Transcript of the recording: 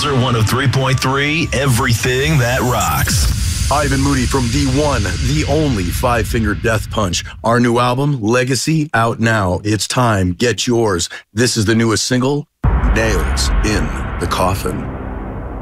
Weezer 103.3, everything that rocks. Ivan Moody from the one, the only Five Finger Death Punch. Our new album, Legacy, out now. It's time. Get yours. This is the newest single, Nails in the Coffin.